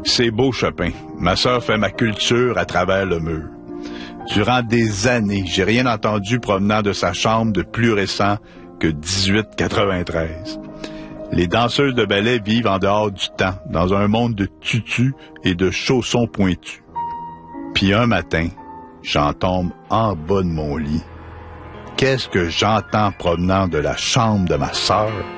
C'est beau, Chopin. Ma sœur fait ma culture à travers le mur. Durant des années, j'ai rien entendu provenant de sa chambre de plus récent que 1893. Les danseuses de ballet vivent en dehors du temps, dans un monde de tutus et de chaussons pointus. Puis un matin, j'en tombe en bas de mon lit. Qu'est-ce que j'entends provenant de la chambre de ma sœur?